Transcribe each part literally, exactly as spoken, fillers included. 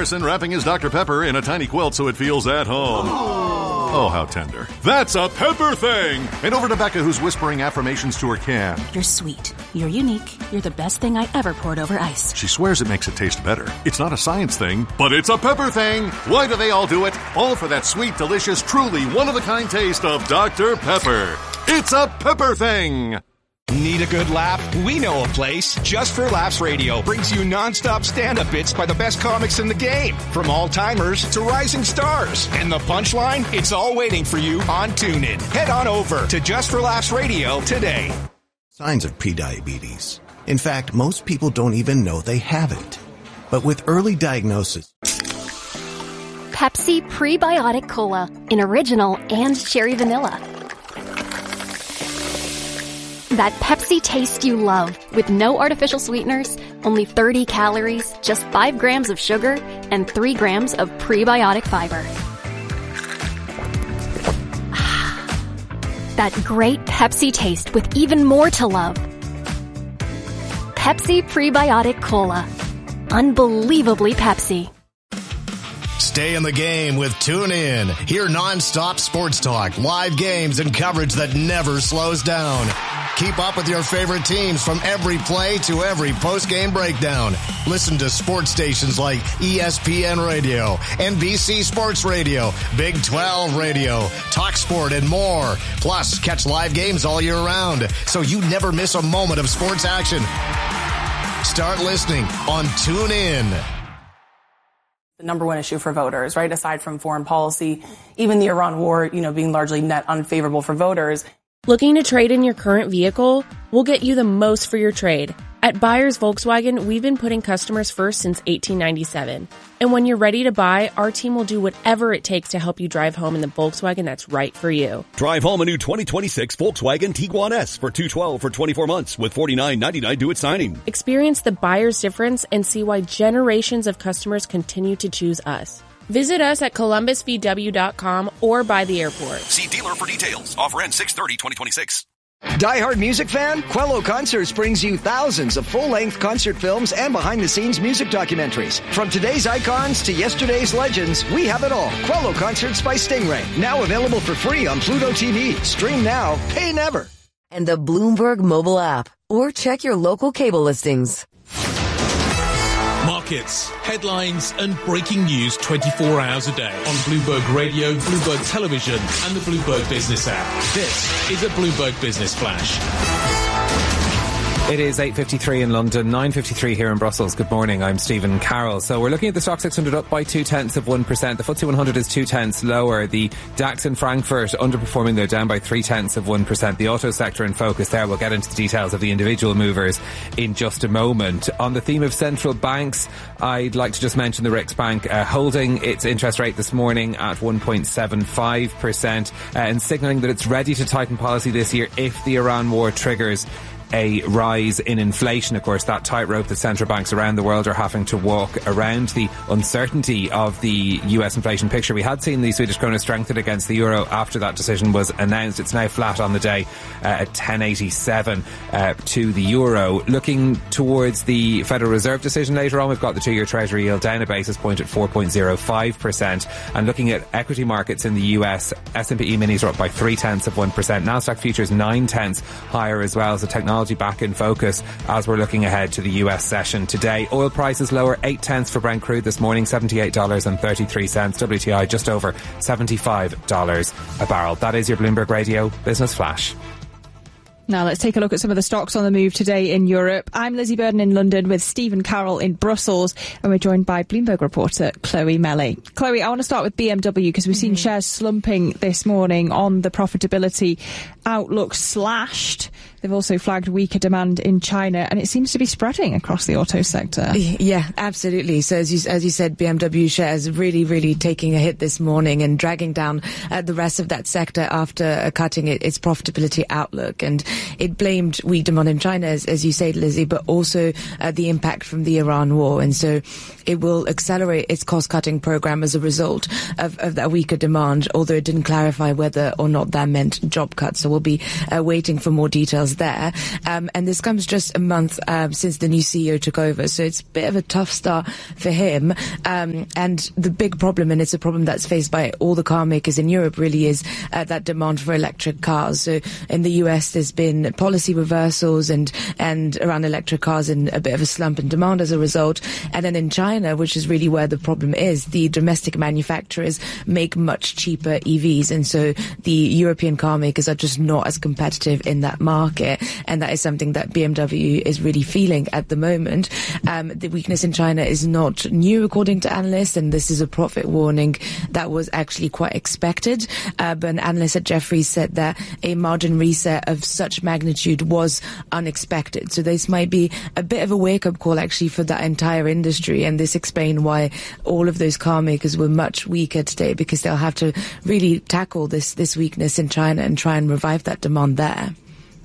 Harrison wrapping his Doctor Pepper in a tiny quilt so it feels at home. Oh, how tender. That's a Pepper thing! And over to Becca, who's whispering affirmations to her can. You're sweet. You're unique. You're the best thing I ever poured over ice. She swears it makes it taste better. It's not a science thing, but it's a Pepper thing! Why do they all do it? All for that sweet, delicious, truly one-of-a-kind taste of Doctor Pepper. It's a Pepper thing! Need a good laugh? We know a place. Just for Laughs Radio brings you non-stop stand-up bits by the best comics in the game. From all-timers to rising stars. And the punchline? It's all waiting for you on TuneIn. Head on over to Just for Laughs Radio today. Signs of prediabetes. In fact, most people don't even know they have it. But with early diagnosis... Pepsi Prebiotic Cola in original and cherry vanilla. That Pepsi taste you love, with no artificial sweeteners, only thirty calories, just five grams of sugar, and three grams of prebiotic fiber. That great Pepsi taste with even more to love. Pepsi Prebiotic Cola. Unbelievably Pepsi. Stay in the game with TuneIn. Hear non-stop sports talk, live games, and coverage that never slows down. Keep up with your favorite teams from every play to every post-game breakdown. Listen to sports stations like E S P N Radio, N B C Sports Radio, Big twelve Radio, TalkSport, and more. Plus, catch live games all year round, so you never miss a moment of sports action. Start listening on TuneIn. The number one issue for voters, right? Aside from foreign policy, even the Iran war, you know, being largely net unfavorable for voters. Looking to trade in your current vehicle? We'll get you the most for your trade. At Buyers Volkswagen, we've been putting customers first since eighteen ninety-seven. And when you're ready to buy, our team will do whatever it takes to help you drive home in the Volkswagen that's right for you. Drive home a new twenty twenty-six Volkswagen Tiguan S for two hundred twelve dollars for twenty-four months with forty-nine ninety-nine due at signing. Experience the buyer's difference and see why generations of customers continue to choose us. Visit us at columbus v w dot com or by the airport. See dealer for details. Offer ends six thirty twenty twenty-six. Die-hard music fan? Quello Concerts brings you thousands of full-length concert films and behind-the-scenes music documentaries. From today's icons to yesterday's legends, we have it all. Quello Concerts by Stingray. Now available for free on Pluto T V. Stream now, pay never. And the Bloomberg mobile app. Or check your local cable listings. Markets, headlines, and breaking news twenty-four hours a day on Bloomberg Radio, Bloomberg Television, and the Bloomberg Business app. This is a Bloomberg Business Flash. It is eight fifty-three in London, nine fifty-three here in Brussels. Good morning, I'm Stephen Carroll. So we're looking at the Stock six hundred up by two-tenths of one percent. The F T S E one hundred is two-tenths lower. The DAX in Frankfurt underperforming, though, down by three-tenths of one percent. The auto sector in focus there. We'll get into the details of the individual movers in just a moment. On the theme of central banks, I'd like to just mention the Riksbank uh, holding its interest rate this morning at one point seven five percent uh, and signalling that it's ready to tighten policy this year if the Iran war triggers a rise in inflation. Of course, that tightrope that central banks around the world are having to walk around the uncertainty of the U S inflation picture. We had seen the Swedish krona strengthen against the euro after that decision was announced. It's now flat on the day uh, at ten eighty-seven uh, to the euro. Looking towards the Federal Reserve decision later on, we've got the two-year Treasury yield down a basis point at four point oh five percent. And looking at equity markets in the U S, S and P E minis are up by three-tenths of one percent. Nasdaq futures nine-tenths higher as well. So technology back in focus as we're looking ahead to the U S session today. Oil prices lower eight tenths for Brent crude this morning, seventy-eight dollars and thirty-three cents. W T I just over seventy-five dollars a barrel. That is your Bloomberg Radio Business Flash. Now let's take a look at some of the stocks on the move today in Europe. I'm Lizzie Burden in London with Stephen Carroll in Brussels, and we're joined by Bloomberg reporter Chloe Melly. Chloe, I want to start with B M W because we've mm-hmm. seen shares slumping this morning on the profitability outlook slashed. They've also flagged weaker demand in China, and it seems to be spreading across the auto sector. Yeah, absolutely. So as you, as you said, B M W shares really, really taking a hit this morning and dragging down uh, the rest of that sector after uh, cutting it, its profitability outlook. And it blamed weak demand in China, as, as you said, Lizzie, but also uh, the impact from the Iran war. And so it will accelerate its cost-cutting program as a result of, of that weaker demand, although it didn't clarify whether or not that meant job cuts. So we'll be uh, waiting for more details is there. Um, and this comes just a month um, since the new C E O took over. So it's a bit of a tough start for him. Um, and the big problem, and it's a problem that's faced by all the car makers in Europe, really is uh, that demand for electric cars. So in the U S, there's been policy reversals and, and around electric cars and a bit of a slump in demand as a result. And then in China, which is really where the problem is, the domestic manufacturers make much cheaper E Vs. And so the European car makers are just not as competitive in that market. And that is something that B M W is really feeling at the moment. Um, the weakness in China is not new, according to analysts, and this is a profit warning that was actually quite expected. Uh, but an analyst at Jefferies said that a margin reset of such magnitude was unexpected. So this might be a bit of a wake-up call, actually, for that entire industry. And this explains why all of those car makers were much weaker today, because they'll have to really tackle this, this weakness in China and try and revive that demand there.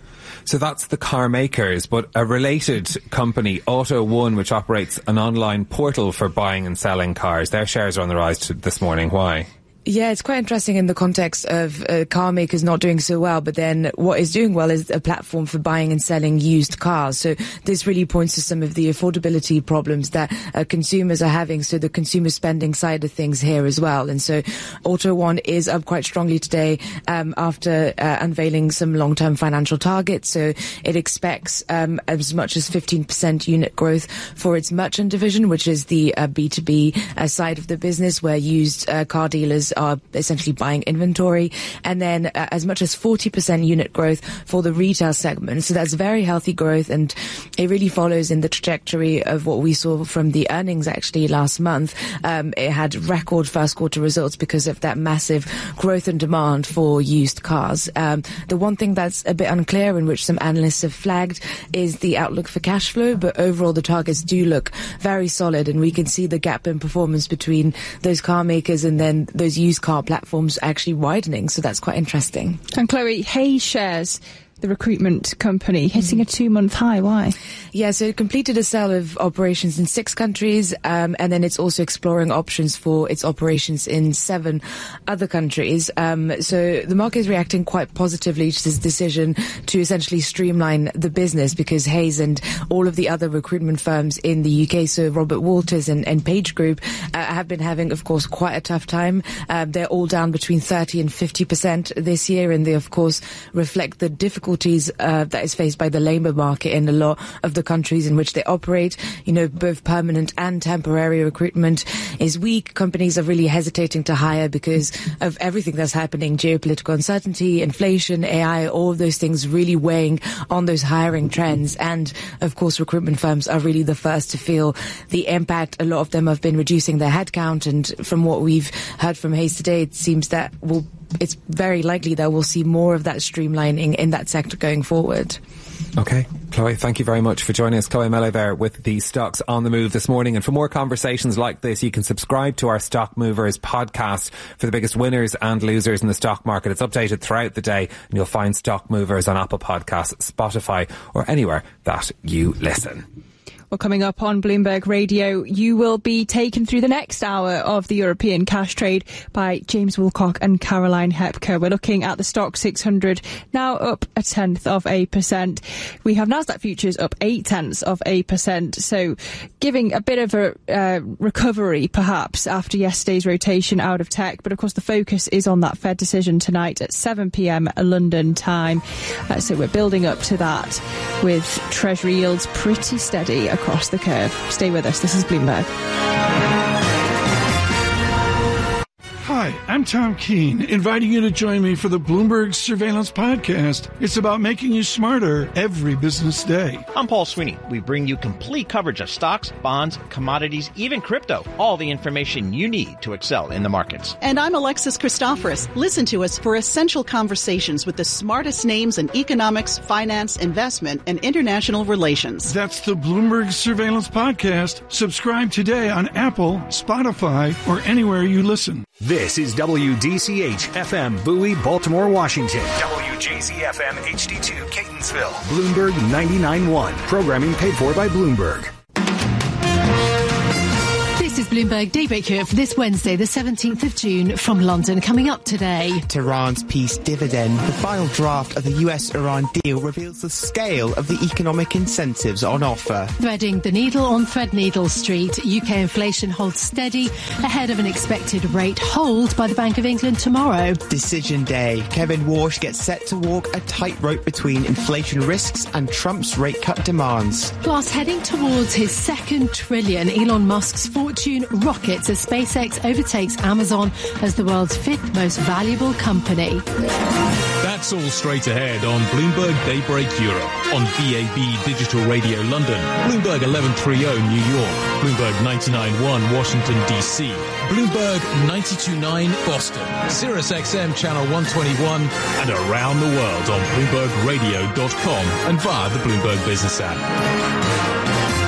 So that's the car makers, but a related company, Auto One, which operates an online portal for buying and selling cars, their shares are on the rise to this morning. Why? Yeah, it's quite interesting in the context of uh, car makers not doing so well, but then what is doing well is a platform for buying and selling used cars. So this really points to some of the affordability problems that uh, consumers are having. So the consumer spending side of things here as well. And so Auto One is up quite strongly today um, after uh, unveiling some long-term financial targets. So it expects um, as much as fifteen percent unit growth for its merchant division, which is the uh, B two B uh, side of the business, where used uh, car dealers are essentially buying inventory, and then uh, as much as forty percent unit growth for the retail segment. So that's very healthy growth, and it really follows in the trajectory of what we saw from the earnings actually last month. Um, it had record first quarter results because of that massive growth and demand for used cars. Um, the one thing that's a bit unclear, in which some analysts have flagged, is the outlook for cash flow, but overall the targets do look very solid, and we can see the gap in performance between those car makers and then those used car platforms actually widening. So that's quite interesting. And Chloe, Hayes shares, the recruitment company, hitting a two-month high. Why? Yeah, so it completed a sale of operations in six countries, um, and then it's also exploring options for its operations in seven other countries. Um, so the market is reacting quite positively to this decision to essentially streamline the business, because Hayes and all of the other recruitment firms in the U K, so Robert Walters and, and Page Group, uh, have been having, of course, quite a tough time. Uh, they're all down between thirty and fifty percent this year, and they, of course, reflect the difficulties Uh, that is faced by the labour market in a lot of the countries in which they operate. You know, both permanent and temporary recruitment is weak. Companies are really hesitating to hire because of everything that's happening: geopolitical uncertainty, inflation, A I, all of those things really weighing on those hiring trends. And of course, recruitment firms are really the first to feel the impact. A lot of them have been reducing their headcount, and from what we've heard from Hayes today, it seems that we'll it's very likely that we'll see more of that streamlining in that sector going forward. Okay. Chloe, thank you very much for joining us. Chloe Mello there with the Stocks on the Move this morning. And for more conversations like this, you can subscribe to our Stock Movers podcast for the biggest winners and losers in the stock market. It's updated throughout the day, and you'll find Stock Movers on Apple Podcasts, Spotify, or anywhere that you listen. Well, coming up on Bloomberg Radio, you will be taken through the next hour of the European cash trade by James Woolcock and Caroline Hepker. We're looking at the Stock six hundred, now up a tenth of a percent. We have Nasdaq futures up eight tenths of a percent. So giving a bit of a uh, recovery, perhaps, after yesterday's rotation out of tech. But of course, the focus is on that Fed decision tonight at seven p.m. London time. Uh, so we're building up to that with Treasury yields pretty steady across the curve. Stay with us. This is Bloomberg. Hi, I'm Tom Keene, inviting you to join me for the Bloomberg Surveillance Podcast. It's about making you smarter every business day. I'm Paul Sweeney. We bring you complete coverage of stocks, bonds, commodities, even crypto. All the information you need to excel in the markets. And I'm Alexis Christoforous. Listen to us for essential conversations with the smartest names in economics, finance, investment, and international relations. That's the Bloomberg Surveillance Podcast. Subscribe today on Apple, Spotify, or anywhere you listen. This is W D C H F M Bowie, Baltimore, Washington. W J Z F M H D two, Catonsville. Bloomberg ninety-nine point one. Programming paid for by Bloomberg. This This is Bloomberg Daybreak Europe for this Wednesday, the seventeenth of June, from London. Coming up today, Tehran's peace dividend. The final draft of the U S-Iran deal reveals the scale of the economic incentives on offer. Threading the needle on Threadneedle Street, U K inflation holds steady ahead of an expected rate hold by the Bank of England tomorrow. Decision day. Kevin Warsh gets set to walk a tightrope between inflation risks and Trump's rate cut demands. Plus, heading towards his second trillion, Elon Musk's fortune rockets as SpaceX overtakes Amazon as the world's fifth most valuable company. That's all straight ahead on Bloomberg Daybreak Europe, on B A B Digital Radio London, Bloomberg eleven thirty New York, Bloomberg ninety-nine point one Washington, D C, Bloomberg ninety-two point nine Boston, Sirius X M Channel one twenty-one, and around the world on Bloomberg Radio dot com and via the Bloomberg Business app.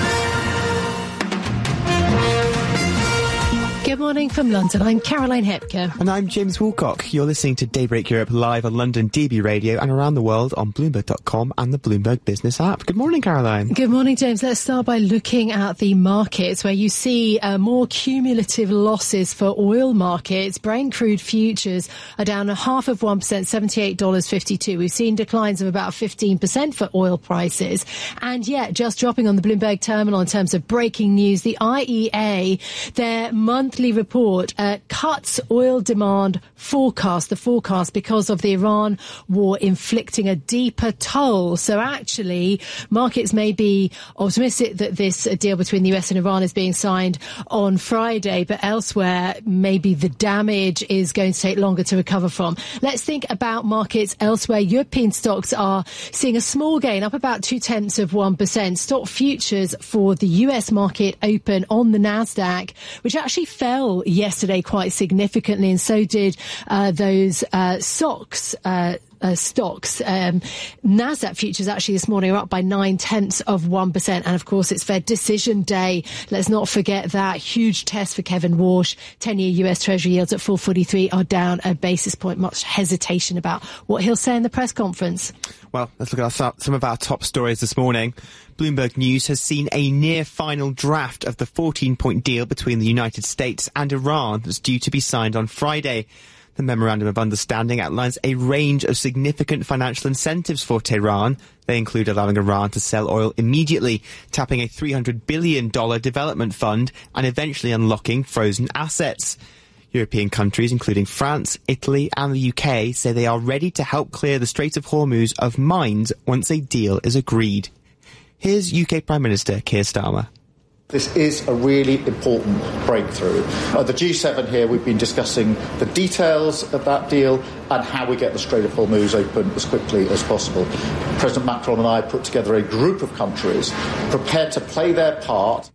Good morning from London. I'm Caroline Hepker. And I'm James Woolcock. You're listening to Daybreak Europe live on London D B Radio and around the world on Bloomberg dot com and the Bloomberg Business app. Good morning, Caroline. Good morning, James. Let's start by looking at the markets, where you see uh, more cumulative losses for oil markets. Brent crude futures are down a half of one percent, seventy-eight dollars fifty-two. We've seen declines of about fifteen percent for oil prices. And yet, just dropping on the Bloomberg terminal in terms of breaking news, the I E A, their monthly report uh, cuts oil demand forecast, the forecast because of the Iran war inflicting a deeper toll. So actually, markets may be optimistic that this deal between the U S and Iran is being signed on Friday, but elsewhere, maybe the damage is going to take longer to recover from. Let's think about markets elsewhere. European stocks are seeing a small gain, up about two-tenths of one percent. Stock futures for the U S market open on the Nasdaq, which actually fell yesterday quite significantly, and so did uh, those uh, stocks. Uh, Uh, stocks. Um, Nasdaq futures actually this morning are up by nine tenths of one percent. And of course, it's Fed decision day. Let's not forget that huge test for Kevin Warsh. ten-year U S Treasury yields at four forty-three are down a basis point. Much hesitation about what he'll say in the press conference. Well, let's look at our, some of our top stories this morning. Bloomberg News has seen a near final draft of the fourteen-point deal between the United States and Iran that's due to be signed on Friday. The Memorandum of Understanding outlines a range of significant financial incentives for Tehran. They include allowing Iran to sell oil immediately, tapping a three hundred billion dollars development fund, and eventually unlocking frozen assets. European countries, including France, Italy and the U K, say they are ready to help clear the Strait of Hormuz of mines once a deal is agreed. Here's U K Prime Minister Keir Starmer. This is a really important breakthrough. At the G seven here, we've been discussing the details of that deal and how we get the Strait of Hormuz open as quickly as possible. President Macron and I put together a group of countries prepared to play their part.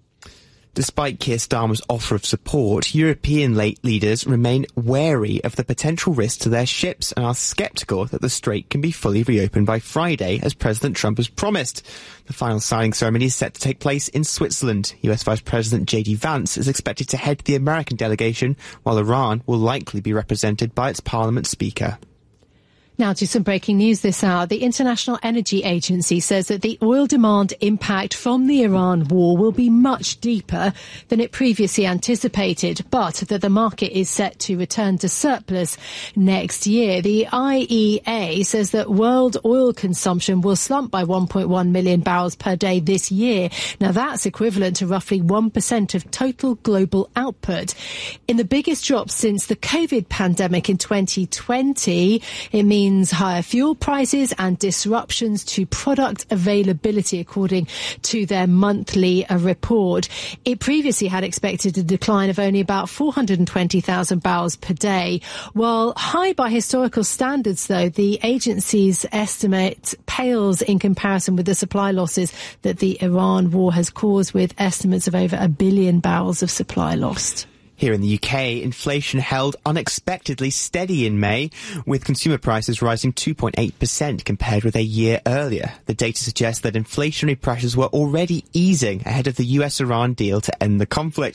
Despite Keir Starmer's offer of support, European leaders remain wary of the potential risk to their ships and are sceptical that the strait can be fully reopened by Friday, as President Trump has promised. The final signing ceremony is set to take place in Switzerland. U S Vice President J D Vance is expected to head the American delegation, while Iran will likely be represented by its parliament speaker. Now to some breaking news this hour. The International Energy Agency says that the oil demand impact from the Iran war will be much deeper than it previously anticipated, but that the market is set to return to surplus next year. The I E A says that world oil consumption will slump by one point one million barrels per day this year. Now that's equivalent to roughly one percent of total global output. In the biggest drop since the COVID pandemic in twenty twenty, it means higher fuel prices and disruptions to product availability, according to their monthly uh, report. It previously had expected a decline of only about four hundred twenty thousand barrels per day. While high by historical standards, though, the agency's estimate pales in comparison with the supply losses that the Iran war has caused, with estimates of over a billion barrels of supply lost. Here in the U K, inflation held unexpectedly steady in May, with consumer prices rising two point eight percent compared with a year earlier. The data suggests that inflationary pressures were already easing ahead of the U S Iran deal to end the conflict.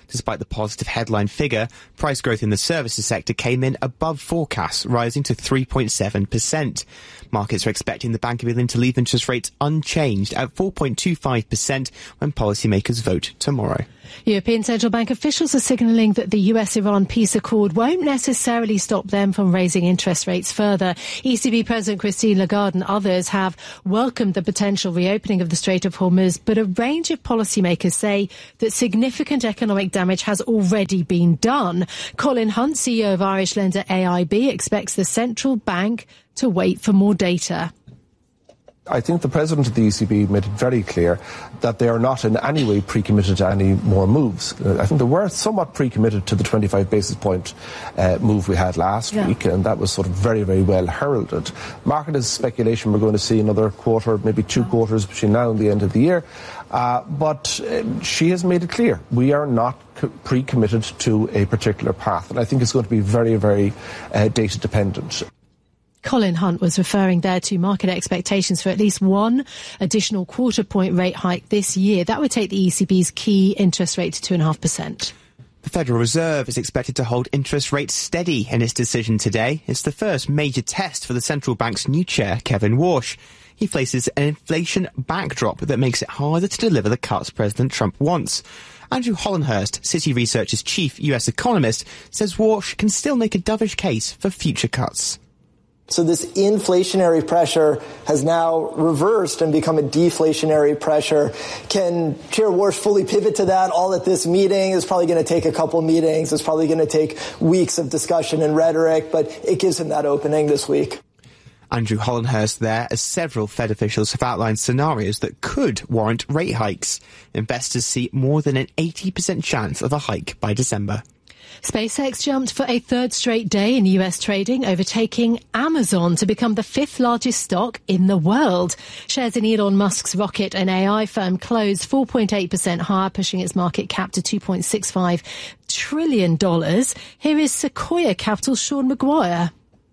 Despite the positive headline figure, price growth in the services sector came in above forecasts, rising to three point seven percent. Markets are expecting the Bank of England to leave interest rates unchanged at four point two five percent when policymakers vote tomorrow. European Central Bank officials are signalling that the U S-Iran peace accord won't necessarily stop them from raising interest rates further. E C B President Christine Lagarde and others have welcomed the potential reopening of the Strait of Hormuz, but a range of policymakers say that significant economic damage has already been done. Colin Hunt, C E O of Irish lender A I B, expects the central bank to wait for more data. I think the President of the E C B made it very clear that they are not in any way pre-committed to any more moves. Uh, I think they were somewhat pre-committed to the twenty-five basis point uh, move we had last yeah. week, and that was sort of very, very well heralded. Market is speculation we're going to see another quarter, maybe two quarters between now and the end of the year. Uh, but uh, she has made it clear we are not co- pre-committed to a particular path, and I think it's going to be very, very uh, data dependent. Colin Hunt was referring there to market expectations for at least one additional quarter point rate hike this year. That would take the E C B's key interest rate to two point five percent. The Federal Reserve is expected to hold interest rates steady in its decision today. It's the first major test for the central bank's new chair, Kevin Warsh. He faces an inflation backdrop that makes it harder to deliver the cuts President Trump wants. Andrew Hollenhurst, Citi Research's chief U S economist, says Warsh can still make a dovish case for future cuts. So this inflationary pressure has now reversed and become a deflationary pressure. Can Chair Warsh fully pivot to that all at this meeting? It's probably going to take a couple meetings. It's probably going to take weeks of discussion and rhetoric, but it gives him that opening this week. Andrew Hollenhurst there, as several Fed officials have outlined scenarios that could warrant rate hikes. Investors see more than an eighty percent chance of a hike by December. SpaceX jumped for a third straight day in U S trading, overtaking Amazon to become the fifth largest stock in the world. Shares in Elon Musk's rocket and A I firm closed four point eight percent higher, pushing its market cap to two point six five trillion dollars. Here is Sequoia Capital's Sean Maguire.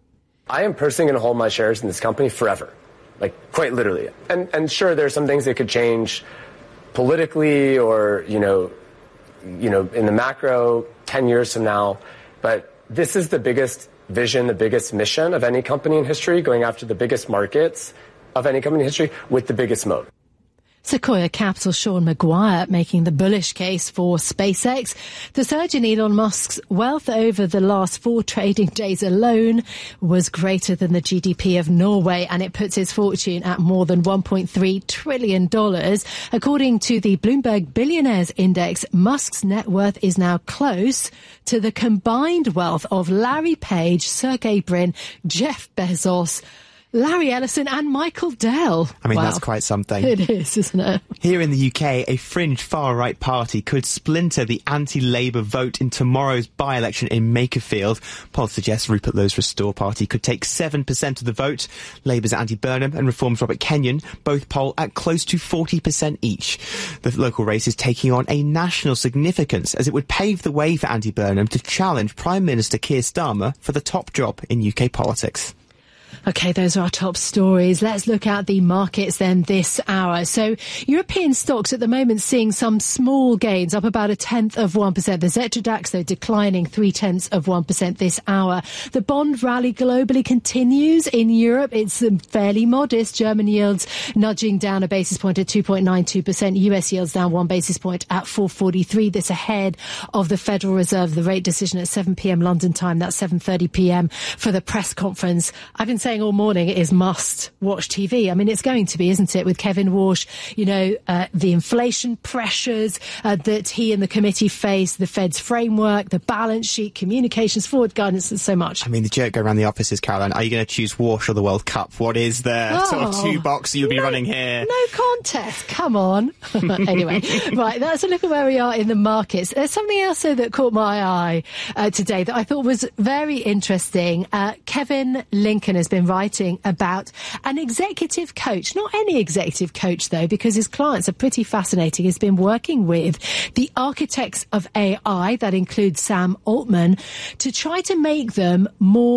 I am personally going to hold my shares in this company forever, like quite literally. And, and sure, there are some things that could change politically or, you know, you know, in the macro ten years from now. But this is the biggest vision, the biggest mission of any company in history, going after the biggest markets of any company in history with the biggest moat. Sequoia Capital Sean Maguire making the bullish case for SpaceX. The surge in Elon Musk's wealth over the last four trading days alone was greater than the G D P of Norway, and it puts his fortune at more than one point three trillion dollars. According to the Bloomberg Billionaires Index, Musk's net worth is now close to the combined wealth of Larry Page, Sergey Brin, Jeff Bezos, Larry Ellison and Michael Dell. I mean, wow. That's quite something. It is, isn't it? Here in the U K, a fringe far-right party could splinter the anti-Labour vote in tomorrow's by-election in Makerfield. Polls suggest Rupert Lowe's Restore Party could take seven percent of the vote. Labour's Andy Burnham and Reform's Robert Kenyon both poll at close to forty percent each. The local race is taking on a national significance, as it would pave the way for Andy Burnham to challenge Prime Minister Keir Starmer for the top job in U K politics. OK, those are our top stories. Let's look at the markets then this hour. So European stocks at the moment seeing some small gains, up about a tenth of one percent. The Xetra DAX, though, declining three tenths of one percent this hour. The bond rally globally continues. In Europe, it's fairly modest. German yields nudging down a basis point at two point nine two percent. U S yields down one basis point at four forty-three. This ahead of the Federal Reserve, the rate decision at seven p.m. London time. That's seven thirty p.m. for the press conference. I've been saying all morning it is must watch T V. I mean, it's going to be, isn't it, with Kevin Warsh, you know, uh, the inflation pressures uh, that he and the committee face, the Fed's framework, the balance sheet, communications, forward guidance, and so much. I mean, the joke go around the offices, Caroline. Are you going to choose Warsh or the World Cup? What is the oh, sort of two box you'll be no, running here? No contest. Come on. Anyway, right, that's a look at where we are in the markets. There's something else though that caught my eye uh, today that I thought was very interesting. Uh, Kevin Lincoln has been writing about an executive coach, not any executive coach though, because his clients are pretty fascinating. He's been working with the architects of A I, that includes Sam Altman, to try to make them more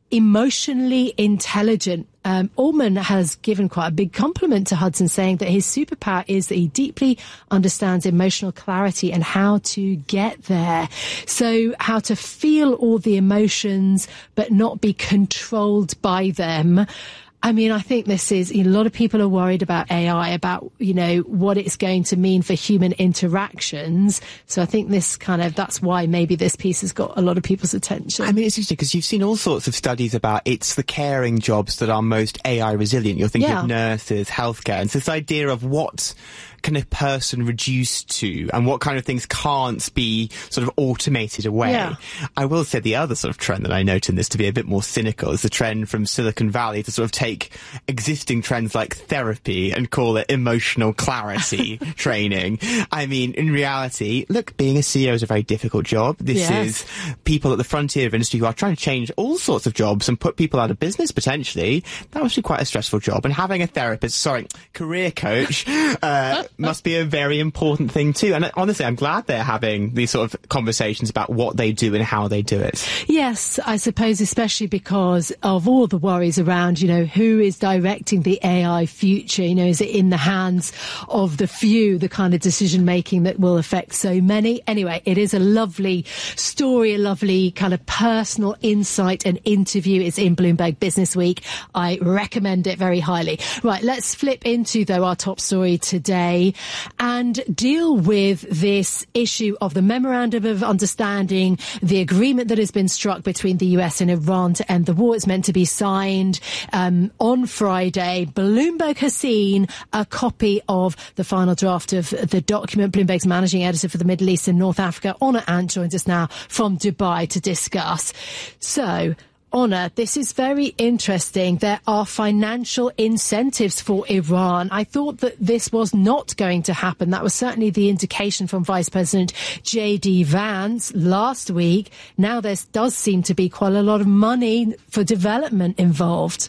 emotionally intelligent. Um, Ullman has given quite a big compliment to Hudson, saying that his superpower is that he deeply understands emotional clarity and how to get there. So how to feel all the emotions but not be controlled by them. I mean, I think this is, you know, a lot of people are worried about A I, about, you know, what it's going to mean for human interactions. So I think this kind of, that's why maybe this piece has got a lot of people's attention. I mean, it's interesting because you've seen all sorts of studies about it's the caring jobs that are most A I resilient. You're thinking Yeah. of nurses, healthcare. And so this idea of what can a person reduce to and what kind of things can't be sort of automated away. Yeah. I will say the other sort of trend that I note in this, to be a bit more cynical, is the trend from Silicon Valley to sort of take existing trends like therapy and call it emotional clarity training. I mean, in reality, look, being a C E O is a very difficult job. This Yes. is people at the frontier of industry who are trying to change all sorts of jobs and put people out of business potentially. That must be quite a stressful job. And having a therapist, sorry, career coach, uh, must be a very important thing too. And honestly, I'm glad they're having these sort of conversations about what they do and how they do it. Yes, I suppose especially because of all the worries around, you know, who is directing the A I future? You know, is it in the hands of the few, the kind of decision making that will affect so many? Anyway, it is a lovely story, a lovely kind of personal insight and interview. It's in Bloomberg Business Week. I recommend it very highly. Right, let's flip into, though, our top story today and deal with this issue of the Memorandum of Understanding, the agreement that has been struck between the U S and Iran to end the war. It's meant to be signed um, on Friday. Bloomberg has seen a copy of the final draft of the document. Bloomberg's managing editor for the Middle East and North Africa, Honor Ant, joins us now from Dubai to discuss. So, Honor, this is very interesting. There are financial incentives for Iran. I thought that this was not going to happen. That was certainly the indication from Vice President J D Vance last week. Now there does seem to be quite a lot of money for development involved.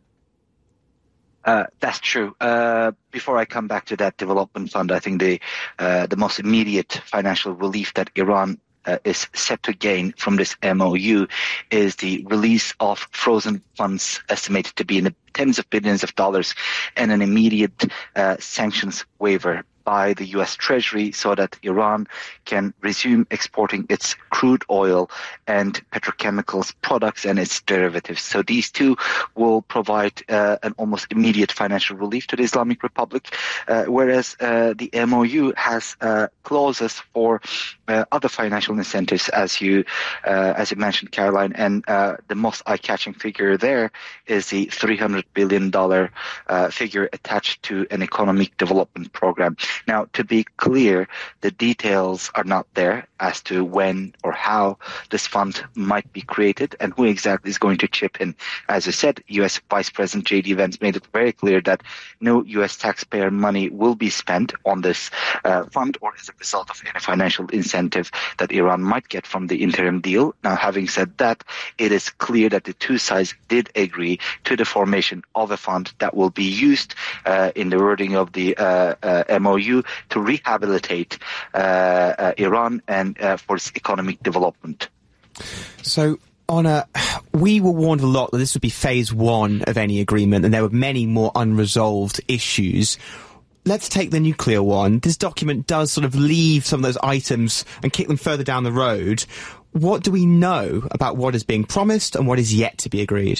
Uh, that's true. Uh, before I come back to that development fund, I think the uh, the most immediate financial relief that Iran Uh, is set to gain from this M O U is the release of frozen funds estimated to be in the tens of billions of dollars and an immediate uh, sanctions waiver by the U S Treasury so that Iran can resume exporting its crude oil and petrochemicals products and its derivatives. So these two will provide uh, an almost immediate financial relief to the Islamic Republic, uh, whereas uh, the M O U has uh, clauses for uh, other financial incentives, as you uh, as you mentioned, Caroline, and uh, the most eye-catching figure there is the three hundred billion dollars uh, figure attached to an economic development program. Now, to be clear, the details are not there as to when or how this fund might be created and who exactly is going to chip in. As I said, U S Vice President J D Vance made it very clear that no U S taxpayer money will be spent on this uh, fund or as a result of any financial incentive that Iran might get from the interim deal. Now, having said that, it is clear that the two sides did agree to the formation of a fund that will be used uh, in the wording of the uh, uh, M O U to rehabilitate uh, uh, Iran and uh, for its economic development. So, Honor, we were warned a lot that this would be phase one of any agreement and there were many more unresolved issues. Let's take the nuclear one. This document does sort of leave some of those items and kick them further down the road. What do we know about what is being promised and what is yet to be agreed?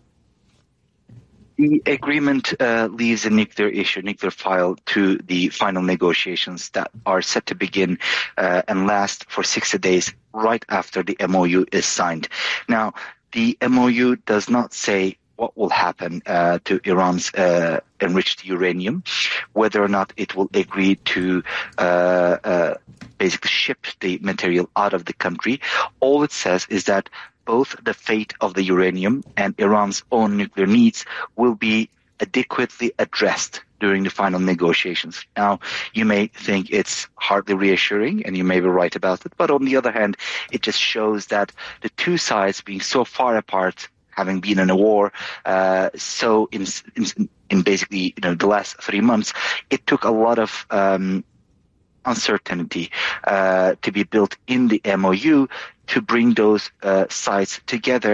The agreement uh, leaves the nuclear issue, nuclear file, to the final negotiations that are set to begin uh, and last for sixty days right after the M O U is signed. Now, the M O U does not say what will happen uh, to Iran's uh, enriched uranium, whether or not it will agree to uh, uh, basically ship the material out of the country. All it says is that both the fate of the uranium and Iran's own nuclear needs will be adequately addressed during the final negotiations. Now, you may think it's hardly reassuring, and you may be right about it, but on the other hand, it just shows that the two sides being so far apart, having been in a war, uh, so in, in, in basically you know the last three months, it took a lot of um, uncertainty uh, to be built in the M O U to bring those uh, sides together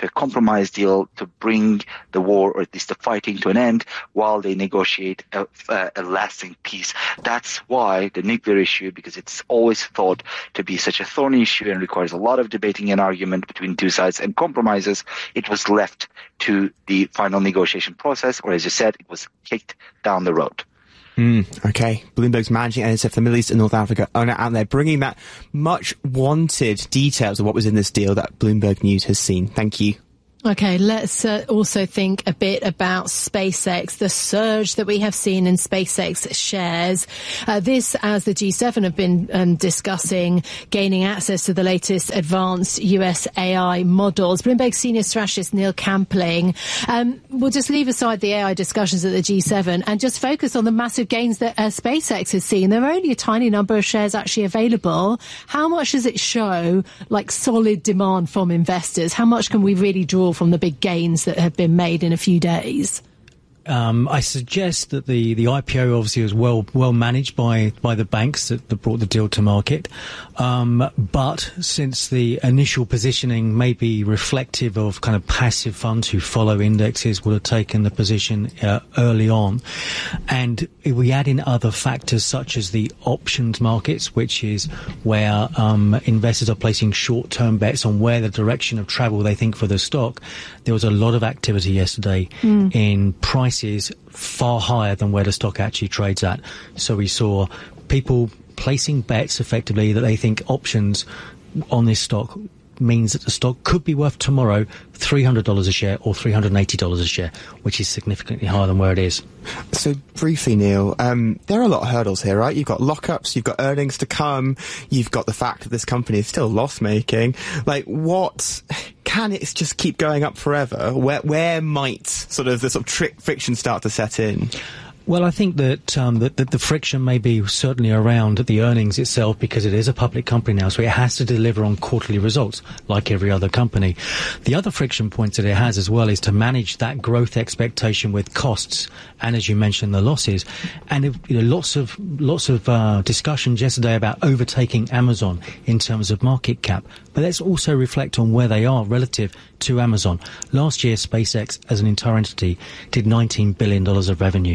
to a compromise deal to bring the war, or at least the fighting, to an end while they negotiate a, a, a lasting peace. That's why the nuclear issue, because it's always thought to be such a thorny issue and requires a lot of debating and argument between two sides and compromises, it was left to the final negotiation process, or as you said, it was kicked down the road. Mm, okay. Bloomberg's managing editor for the Middle East and North Africa, Ona, out there bringing that much wanted details of what was in this deal that Bloomberg News has seen. Thank you. Okay, let's uh, also think a bit about SpaceX, the surge that we have seen in SpaceX shares. Uh, this, as the G seven have been um, discussing, gaining access to the latest advanced U S A I models. Bloomberg senior strategist Neil Campling. Um, we'll just leave aside the A I discussions at the G seven and just focus on the massive gains that uh, SpaceX has seen. There are only a tiny number of shares actually available. How much does it show, like, solid demand from investors? How much can we really draw from the big gains that have been made in a few days? Um, I suggest that the, the I P O obviously was well well managed by, by the banks that, that brought the deal to market. Um, but since the initial positioning may be reflective of kind of passive funds who follow indexes would have taken the position uh, early on. And if we add in other factors such as the options markets, which is where um, investors are placing short-term bets on where the direction of travel they think for the stock, there was a lot of activity yesterday mm. in price is far higher than where the stock actually trades at. So we saw people placing bets effectively that they think options on this stock means that the stock could be worth tomorrow three hundred dollars a share or three hundred eighty dollars a share, which is significantly higher than where it is. So briefly, Neil, um, there are a lot of hurdles here, right? You've got lockups, you've got earnings to come, you've got the fact that this company is still loss-making. Like, what... Can it just keep going up forever? Where where might sort of the sort of trick friction start to set in? Well, I think that, um, that, that the friction may be certainly around the earnings itself, because it is a public company now, so it has to deliver on quarterly results like every other company. The other friction points that it has as well is to manage that growth expectation with costs, and as you mentioned, the losses. And you know, lots of lots of uh, discussions yesterday about overtaking Amazon in terms of market cap. But let's also reflect on where they are relative to Amazon. Last year, SpaceX, as an entire entity, did nineteen billion dollars of revenue.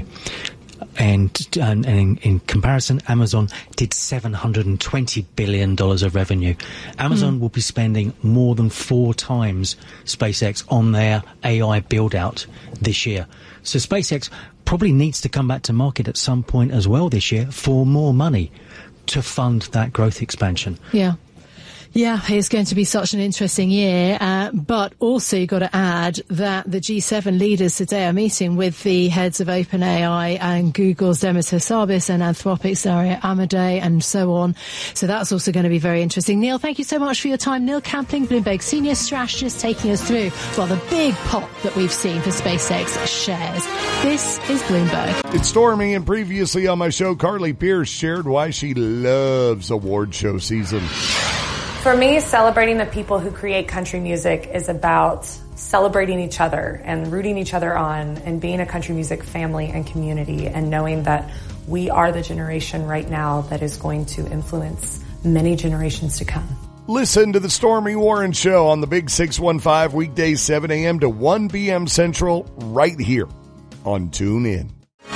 And, and, and in, in comparison, Amazon did seven hundred twenty billion dollars of revenue. Amazon mm. will be spending more than four times SpaceX on their A I build-out this year. So SpaceX probably needs to come back to market at some point as well this year for more money to fund that growth expansion. Yeah. Yeah, it's going to be such an interesting year, uh, but also you've got to add that the G seven leaders today are meeting with the heads of OpenAI and Google's Demis Hassabis and Anthropic's Daria Amodei and so on. So that's also going to be very interesting. Neil, thank you so much for your time. Neil Campling, Bloomberg senior strategist, taking us through, well, the big pop that we've seen for SpaceX shares. This is Bloomberg. It's Stormy, and previously on my show, Carly Pierce shared why she loves award show season. For me, celebrating the people who create country music is about celebrating each other and rooting each other on and being a country music family and community, and knowing that we are the generation right now that is going to influence many generations to come. Listen to the Stormy Warren Show on the Big six one five, weekdays seven a.m. to one p.m. Central, right here on TuneIn.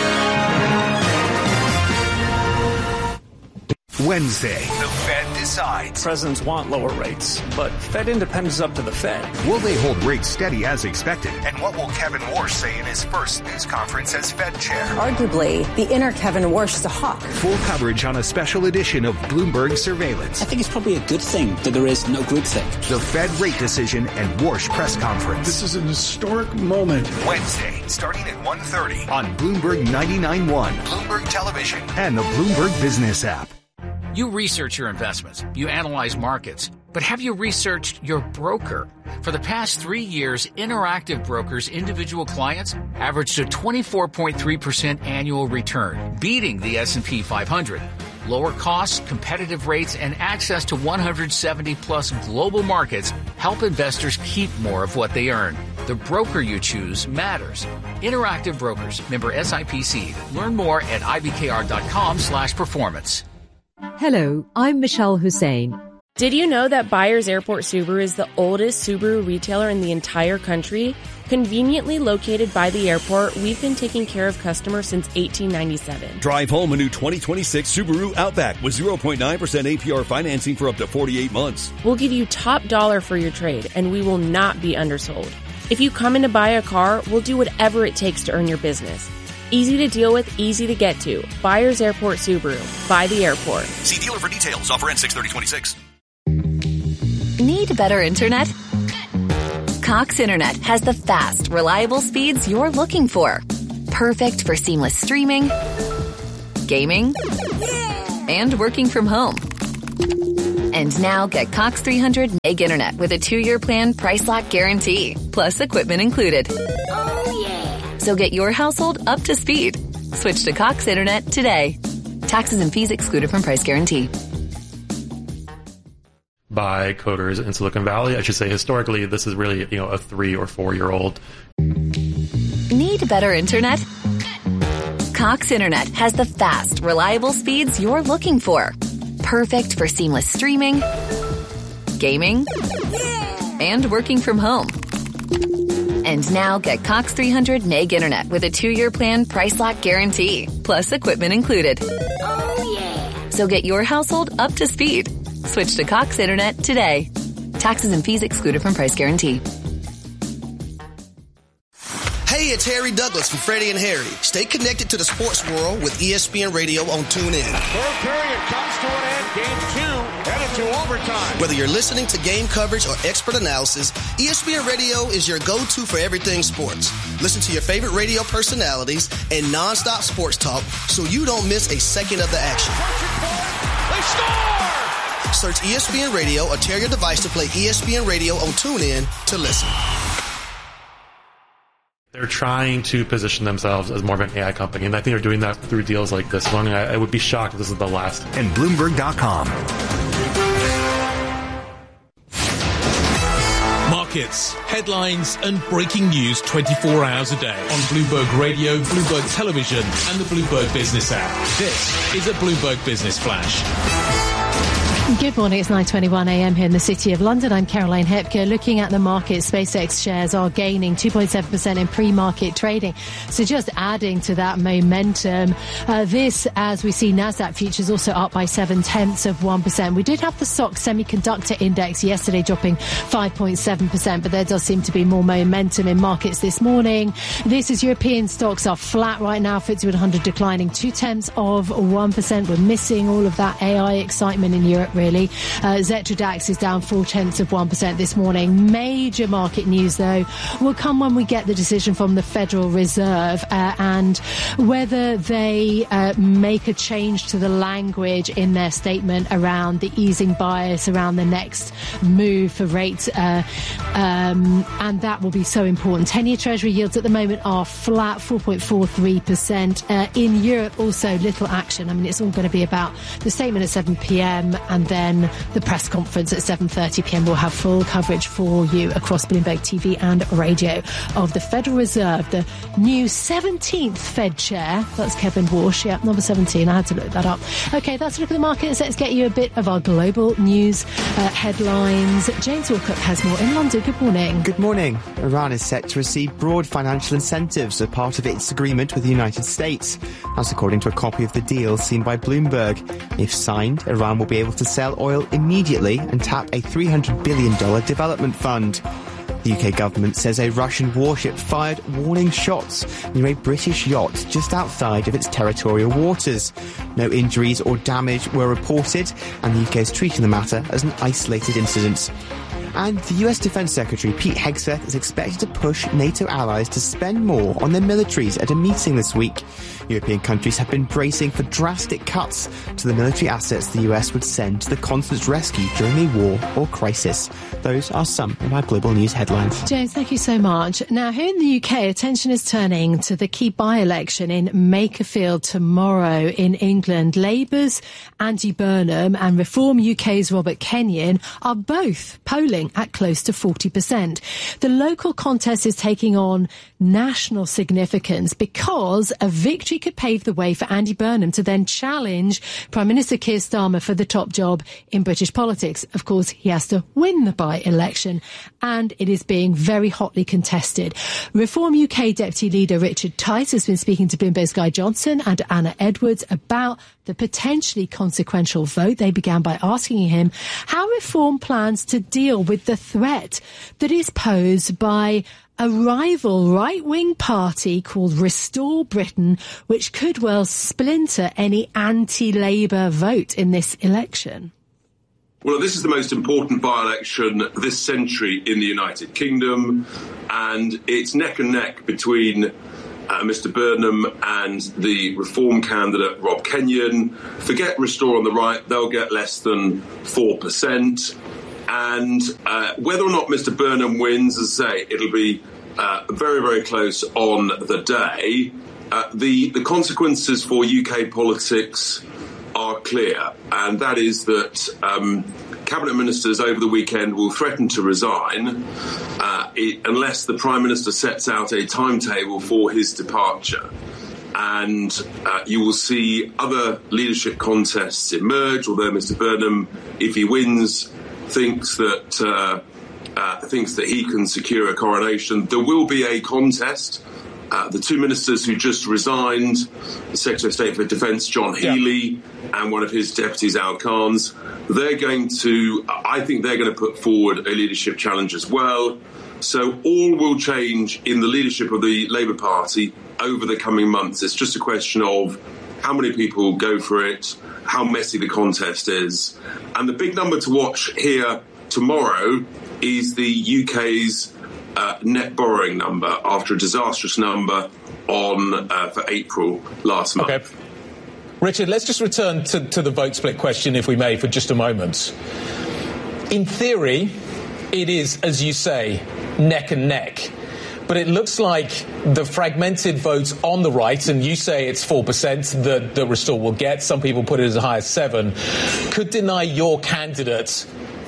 Wednesday, the Fed decides. Presidents want lower rates, but Fed independence is up to the Fed. Will they hold rates steady as expected? And what will Kevin Warsh say in his first news conference as Fed chair? Arguably, the inner Kevin Warsh is a hawk. Full coverage on a special edition of Bloomberg Surveillance. I think it's probably a good thing that there is no groupthink. The Fed rate decision and Warsh press conference. This is an historic moment. Wednesday, starting at one thirty on Bloomberg ninety-nine point one, Bloomberg Television, and the Bloomberg Business app. You research your investments, you analyze markets, but have you researched your broker? For the past three years, Interactive Brokers' individual clients averaged a twenty-four point three percent annual return, beating the S and P five hundred. Lower costs, competitive rates, and access to one hundred seventy plus global markets help investors keep more of what they earn. The broker you choose matters. Interactive Brokers, member S I P C. Learn more at I B K R dot com slash performance. Hello, I'm Michelle Hussein. Did you know that Byers Airport Subaru is the oldest Subaru retailer in the entire country? Conveniently located by the airport, we've been taking care of customers since eighteen ninety-seven. Drive home a new twenty twenty-six Subaru Outback with zero point nine percent A P R financing for up to forty-eight months. We'll give you top dollar for your trade, and we will not be undersold. If you come in to buy a car, we'll do whatever it takes to earn your business. Easy to deal with, easy to get to. Byers Airport Subaru. By the airport. See dealer for details. Offer ends six thirty twenty-six. Need better internet? Cox Internet has the fast, reliable speeds you're looking for. Perfect for seamless streaming, gaming, and working from home. And now get Cox three hundred meg internet with a two-year plan price lock guarantee, plus equipment included. Oh, yeah. So get your household up to speed. Switch to Cox Internet today. Taxes and fees excluded from price guarantee. By coders in Silicon Valley. I should say historically this is really, you know, a three or four year old. Need better internet? Cox Internet has the fast, reliable speeds you're looking for. Perfect for seamless streaming, gaming, and working from home. And now get Cox three hundred meg internet with a two-year plan price lock guarantee, plus equipment included. Oh yeah. So get your household up to speed. Switch to Cox Internet today. Taxes and fees excluded from price guarantee. Hey, it's Harry Douglas from Freddie and Harry. Stay connected to the sports world with E S P N Radio on TuneIn. Third period comes to an end. Game two headed to overtime. Whether you're listening to game coverage or expert analysis, E S P N Radio is your go-to for everything sports. Listen to your favorite radio personalities and nonstop sports talk so you don't miss a second of the action. They score! Search E S P N Radio or tell your device to play E S P N Radio on TuneIn to listen. They're trying to position themselves as more of an A I company, and I think they're doing that through deals like this one. I, I would be shocked if this is the last. And Bloomberg dot com. Markets, headlines, and breaking news twenty-four hours a day on Bloomberg Radio, Bloomberg Television, and the Bloomberg Business app. This is a Bloomberg Business Flash. Good morning, it's nine twenty-one a m here in the City of London. I'm Caroline Hepker. Looking at the market, SpaceX shares are gaining two point seven percent in pre-market trading. So just adding to that momentum. Uh, this, as we see, NASDAQ futures also up by seven tenths of one percent. We did have the S O X Semiconductor Index yesterday dropping five point seven percent, but there does seem to be more momentum in markets this morning. This is European stocks are flat right now. F T S E one hundred declining two tenths of one percent. We're missing all of that A I excitement in Europe, really. Uh, Xetra DAX is down four tenths of one percent this morning. Major market news, though, will come when we get the decision from the Federal Reserve uh, and whether they uh, make a change to the language in their statement around the easing bias around the next move for rates. Uh, um, and that will be so important. ten-year Treasury yields at the moment are flat, four point four three percent. Uh, in Europe, also little action. I mean, it's all going to be about the statement at seven p m and then the press conference at seven thirty p m. We'll have full coverage for you across Bloomberg T V and radio of the Federal Reserve, the new seventeenth Fed chair. That's Kevin Warsh, yeah, number seventeen. I had to look that up. Okay, that's a look at the markets. Let's get you a bit of our global news uh, headlines. James Wilcock has more in London. Good morning. Good morning. Iran is set to receive broad financial incentives as part of its agreement with the United States. That's according to a copy of the deal seen by Bloomberg. If signed, Iran will be able to sell oil immediately and tap a three hundred billion dollars development fund. The U K government says a Russian warship fired warning shots near a British yacht just outside of its territorial waters. No injuries or damage were reported, and the U K is treating the matter as an isolated incident. And the U S Defence Secretary Pete Hegseth is expected to push NATO allies to spend more on their militaries at a meeting this week. European countries have been bracing for drastic cuts to the military assets the U S would send to the continent's rescue during a war or crisis. Those are some of our global news headlines. James, thank you so much. Now, here in the U K, attention is turning to the key by-election in Makerfield tomorrow in England. Labour's Andy Burnham and Reform U K's Robert Kenyon are both polling at close to forty percent. The local contest is taking on national significance because a victory could pave the way for Andy Burnham to then challenge Prime Minister Keir Starmer for the top job in British politics. Of course, he has to win the by-election, and it is being very hotly contested. Reform U K Deputy Leader Richard Tice has been speaking to Bloomberg's Guy Johnson and Anna Edwards about the potentially consequential vote. They began by asking him how Reform plans to deal with the threat that is posed by a rival right-wing party called Restore Britain, which could well splinter any anti-Labour vote in this election. Well, this is the most important by-election this century in the United Kingdom, and it's neck and neck between Uh, Mister Burnham and the Reform candidate Rob Kenyon. Forget Restore on the right, they'll get less than four percent. And uh, whether or not Mister Burnham wins, as I say, it'll be uh, very, very close on the day. Uh, the, the consequences for U K politics are clear, and that is that um, Cabinet Ministers over the weekend will threaten to resign uh, it, unless the Prime Minister sets out a timetable for his departure. And uh, you will see other leadership contests emerge, although Mister Burnham, if he wins, thinks that uh, uh, thinks that he can secure a coronation. There will be a contest. Uh, the two ministers who just resigned, the Secretary of State for Defence, John Healey, yeah. and one of his deputies, Al Carnes, they're going to, I think they're going to put forward a leadership challenge as well. So all will change in the leadership of the Labour Party over the coming months. It's just a question of how many people go for it, how messy the contest is. And the big number to watch here tomorrow is the U K's Uh, net borrowing number after a disastrous number on uh, for April last month. Okay. Richard, let's just return to, to the vote split question, if we may, for just a moment. In theory, it is, as you say, neck and neck. But it looks like the fragmented votes on the right, and you say it's four percent that, that Restore will get, some people put it as high as seven, could deny your candidate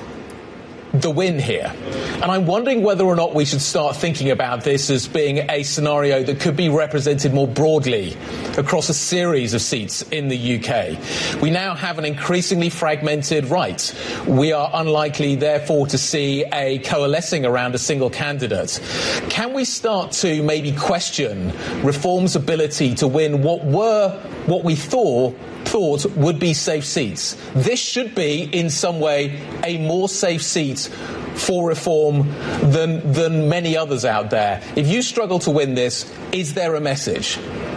the win here. And I'm wondering whether or not we should start thinking about this as being a scenario that could be represented more broadly across a series of seats in the U K. We now have an increasingly fragmented right. We are unlikely, therefore, to see a coalescing around a single candidate. Can we start to maybe question Reform's ability to win what were, what we thought thought would be safe seats? This should be, in some way, a more safe seat for Reform than than many others out there. If you struggle to win this, is there a message?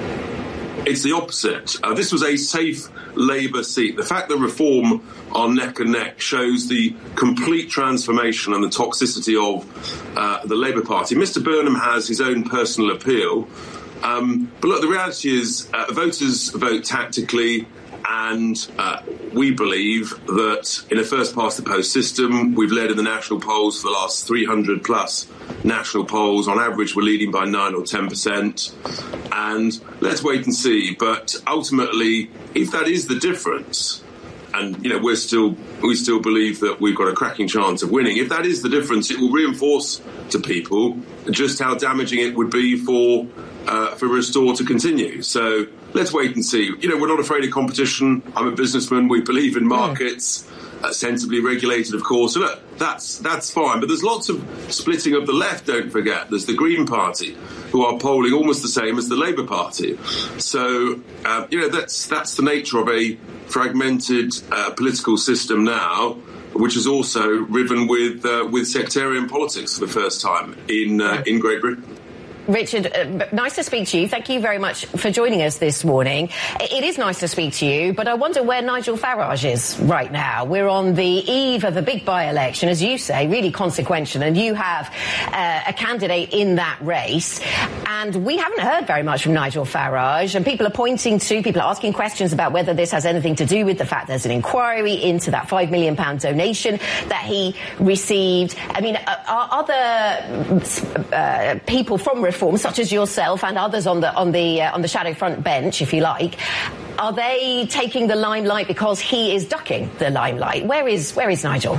It's the opposite. Uh, this was a safe Labour seat. The fact that Reform are neck and neck shows the complete transformation and the toxicity of uh, the Labour Party. Mister Burnham has his own personal appeal. Um, but look, the reality is uh, voters vote tactically, and uh, we believe that in a first-past-the-post system, we've led in the national polls for the last three hundred plus national polls. On average, we're leading by nine or ten percent. And let's wait and see. But ultimately, if that is the difference, and you know we're still we still believe that we've got a cracking chance of winning. If that is the difference, it will reinforce to people just how damaging it would be for uh, for Restore to continue. So let's wait and see. You know, we're not afraid of competition. I'm a businessman. We believe in markets, uh, sensibly regulated, of course. So look, that's that's fine. But there's lots of splitting of the left. Don't forget, there's the Green Party, who are polling almost the same as the Labour Party. So uh, you know, that's that's the nature of a fragmented uh, political system now, which is also riven with uh, with sectarian politics for the first time in uh, in Great Britain. Richard, uh, nice to speak to you. Thank you very much for joining us this morning. It is nice to speak to you, but I wonder where Nigel Farage is right now. We're on the eve of a big by-election, as you say, really consequential, and you have uh, a candidate in that race. And we haven't heard very much from Nigel Farage, and people are pointing to, people are asking questions about whether this has anything to do with the fact there's an inquiry into that five million pounds donation that he received. I mean, are other uh, people from Reform, such as yourself and others on the on the uh, on the shadow front bench, if you like, are they taking the limelight because he is ducking the limelight? Where is where is Nigel?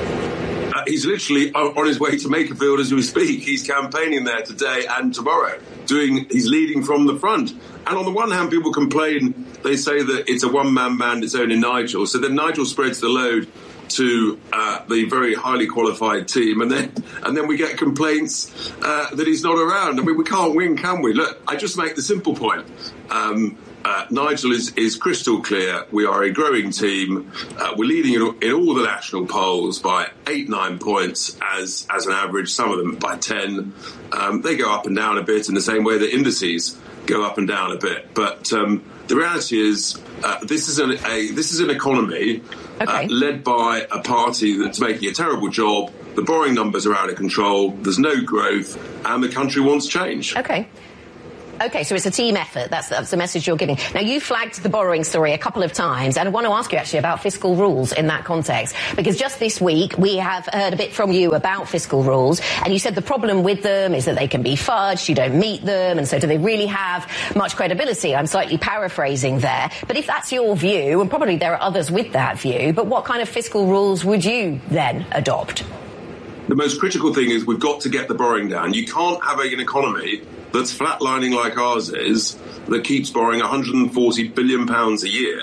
Uh, he's literally on his way to Makerfield as we speak. He's campaigning there today and tomorrow. Doing, he's leading from the front. And on the one hand, people complain, they say that it's a one-man band, it's only Nigel. So then Nigel spreads the load to uh, the very highly qualified team, and then and then we get complaints uh, that he's not around. I mean, we can't win, can we? Look, I just make the simple point. Um, uh, Nigel is, is crystal clear. We are a growing team. Uh, we're leading in, in all the national polls by eight, nine points as as an average, some of them by ten. Um, they go up and down a bit in the same way that indices go up and down a bit. But um, the reality is uh, this is an, a this is an economy okay. uh, led by a party that's making a terrible job. The borrowing numbers are out of control. There's no growth, and the country wants change. Okay. Okay, so it's a team effort. That's, that's the message you're giving. Now, you flagged the borrowing story a couple of times, and I want to ask you actually about fiscal rules in that context, because just this week we have heard a bit from you about fiscal rules, and you said the problem with them is that they can be fudged, you don't meet them, and so do they really have much credibility? I'm slightly paraphrasing there. But if that's your view, and probably there are others with that view, but what kind of fiscal rules would you then adopt? The most critical thing is we've got to get the borrowing down. You can't have an economy that's flatlining like ours is, that keeps borrowing one hundred forty billion pounds a year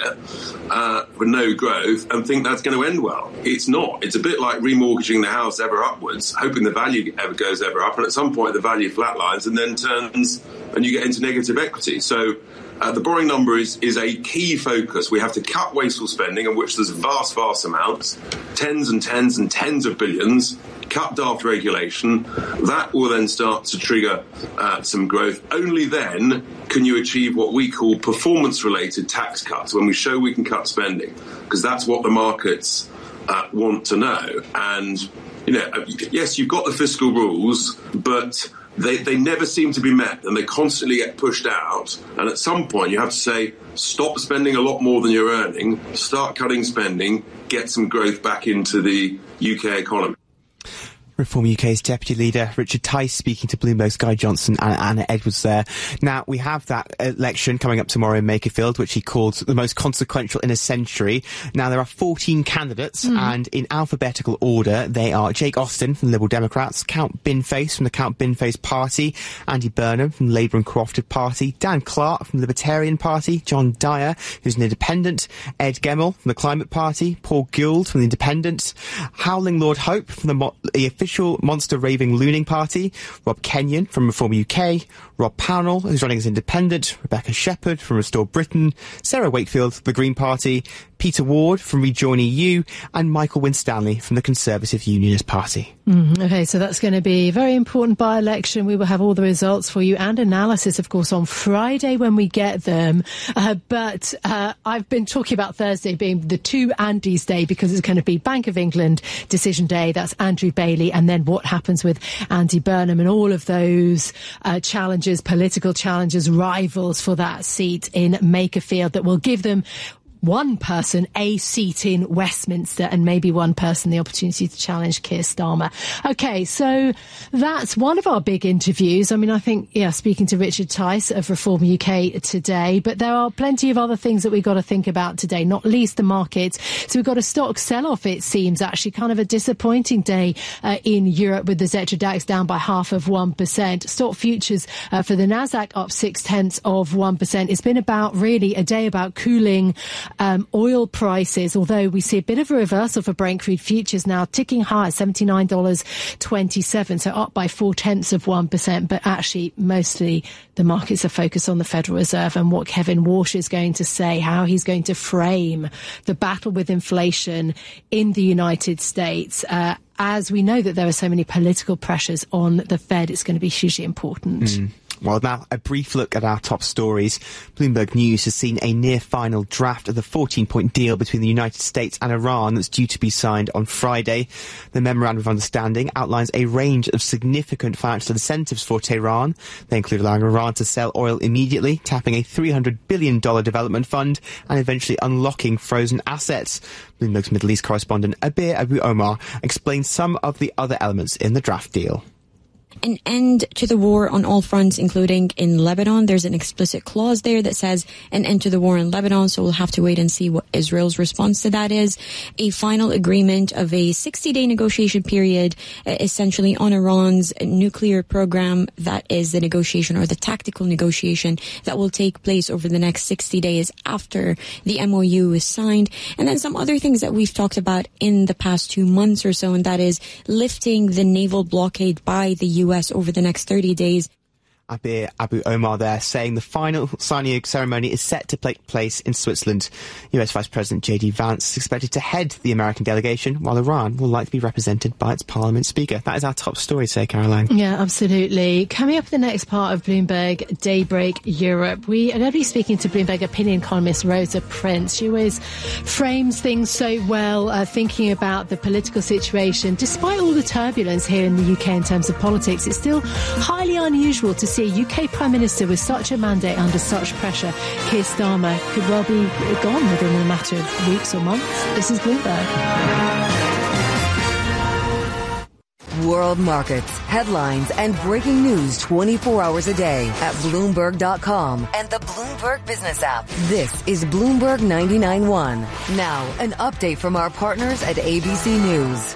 uh, with no growth, and think that's going to end well. It's not. It's a bit like remortgaging the house ever upwards, hoping the value ever goes ever up, and at some point the value flatlines and then turns and you get into negative equity. So uh, the borrowing number is, is a key focus. We have to cut wasteful spending, of which there's vast, vast amounts, tens and tens and tens of billions, cut daft regulation. That will then start to trigger uh, some growth. Only then can you achieve what we call performance-related tax cuts, when we show we can cut spending, because that's what the markets uh, want to know. And, you know, yes, you've got the fiscal rules, but they, they never seem to be met, and they constantly get pushed out. And at some point you have to say, stop spending a lot more than you're earning, start cutting spending, get some growth back into the U K economy. Reform U K's Deputy Leader Richard Tice speaking to Bloomberg's Guy Johnson and Anna Edwards there. Now, we have that election coming up tomorrow in Makerfield, which he called the most consequential in a century. Now, there are fourteen candidates, mm. and in alphabetical order, they are Jake Austin from the Liberal Democrats, Count Binface from the Count Binface Party, Andy Burnham from the Labour and Co-operative Party, Dan Clark from the Libertarian Party, John Dyer, who's an independent, Ed Gemmell from the Climate Party, Paul Gould from the Independents, Howling Lord Hope from the, Mo- the official Monster Raving Looning Party, Rob Kenyon from Reform U K, Rob Pownall, who's running as independent, Rebecca Shepherd from Restore Britain, Sarah Wakefield, the Green Party, Peter Ward from Rejoin E U, and Michael Winstanley from the Conservative Unionist Party. Mm, okay, so that's going to be a very important by-election. We will have all the results for you and analysis, of course, on Friday when we get them. Uh, but uh, I've been talking about Thursday being the two Andys day, because it's going to be Bank of England decision day. That's Andrew Bailey, and then what happens with Andy Burnham and all of those uh, challenges, political challenges, rivals for that seat in Makerfield that will give them one person a seat in Westminster, and maybe one person the opportunity to challenge Keir Starmer. Okay, so that's one of our big interviews. I mean, I think, yeah, speaking to Richard Tice of Reform U K today, but there are plenty of other things that we've got to think about today, not least the markets. So we've got a stock sell-off, it seems, actually kind of a disappointing day uh, in Europe, with the Xetra DAX down by half of one percent. Stock futures uh, for the Nasdaq up six-tenths of one percent. It's been about, really, a day about cooling Um, oil prices, although we see a bit of a reversal for Brent crude futures now ticking higher, seventy-nine dollars and twenty-seven cents, so up by four-tenths of one percent. But actually, mostly the markets are focused on the Federal Reserve and what Kevin Walsh is going to say, how he's going to frame the battle with inflation in the United States. Uh, as we know that there are so many political pressures on the Fed, it's going to be hugely important. Mm. Well, now, a brief look at our top stories. Bloomberg News has seen a near-final draft of the fourteen-point deal between the United States and Iran that's due to be signed on Friday. The Memorandum of Understanding outlines a range of significant financial incentives for Tehran. They include allowing Iran to sell oil immediately, tapping a three hundred billion dollars development fund, and eventually unlocking frozen assets. Bloomberg's Middle East correspondent Abir Abu Omar explains some of the other elements in the draft deal. an end to the war on all fronts, including in Lebanon. There's an explicit clause there that says an end to the war in Lebanon, so we'll have to wait and see what Israel's response to that is. A final agreement of a sixty-day negotiation period, uh, essentially on Iran's nuclear program. That is the negotiation or the tactical negotiation that will take place over the next sixty days after the M O U is signed. And then some other things that we've talked about in the past two months or so, and that is lifting the naval blockade by the U S over the next thirty days. Abir Abu Omar there saying the final signing ceremony is set to take place in Switzerland. U S Vice President J D Vance is expected to head the American delegation, while Iran will likely be represented by its parliament speaker. That is our top story today, Caroline. Yeah, absolutely. Coming up in the next part of Bloomberg Daybreak Europe, we are going to be speaking to Bloomberg opinion columnist Rosa Prince. She always frames things so well, uh, thinking about the political situation. Despite all the turbulence here in the U K in terms of politics, it's still highly unusual to see a U K Prime Minister with such a mandate under such pressure. Keir Starmer could well be gone within a matter of weeks or months. This is Bloomberg. World markets, headlines, and breaking news twenty-four hours a day at Bloomberg dot com and the Bloomberg Business app. This is Bloomberg ninety-nine point one. Now, an update from our partners at A B C News.